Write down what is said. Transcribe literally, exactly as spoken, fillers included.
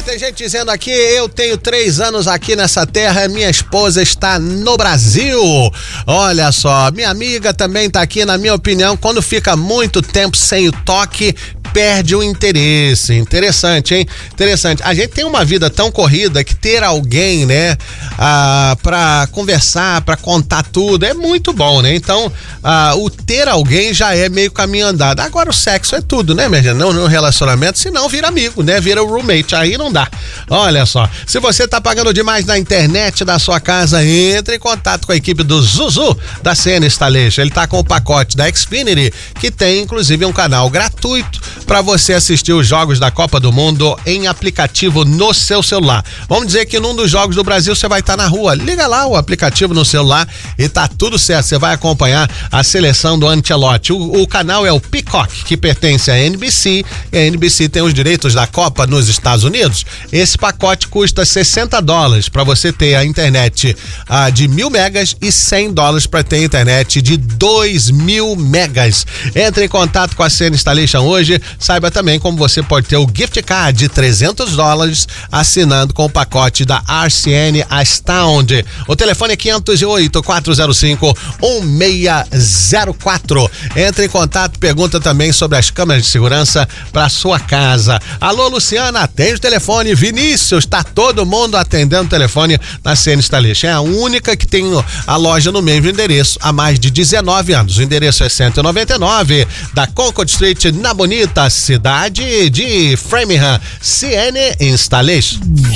tem gente dizendo aqui, eu tenho três anos aqui nessa terra, minha esposa está no Brasil. Olha só, minha amiga também tá aqui, na minha opinião, quando fica muito tempo sem o toque, perde o interesse. Interessante, hein? Interessante. A gente tem uma vida tão corrida que ter alguém, né, ah, pra conversar, pra contar tudo, é muito bom, né? Então, ah, o ter alguém já é meio caminho andado. Agora o sexo é tudo, né, minha gente? Não no relacionamento, senão vira amigo, né? Vira o roommate, aí não dá. Olha só, se você tá pagando demais na internet da sua casa, entre em contato com a equipe do Zuzu, da C N Installation. Ele tá com o pacote da Xfinity, que tem inclusive um canal gratuito para você assistir os jogos da Copa do Mundo em aplicativo no seu celular. Vamos dizer que num dos jogos do Brasil você vai estar na rua, liga lá o aplicativo no celular e tá tudo certo, você vai acompanhar a seleção do Ancelotti. O, o canal é o Peacock, que pertence à N B C, e a N B C tem os direitos da Copa nos Estados Unidos. Esse pacote custa sessenta dólares para você ter a internet ah, de mil megas e cem dólares para ter a internet de dois mil megas. Entre em contato com a C N Installation hoje. Saiba também como você pode ter o gift card de trezentos dólares assinando com o pacote da R C N Astound. O telefone é quinhentos e oito, quatrocentos e cinco, dezesseis zero quatro. Entre em contato, pergunta também sobre as câmeras de segurança para sua casa. Alô, Luciana, atende o telefone. Vinícius, tá todo mundo atendendo o telefone na C N Installation. É a única que tem a loja no mesmo endereço há mais de dezenove anos. O endereço é cento e noventa e nove da Concord Street, na Bonita, cidade de Framingham. C N Installation.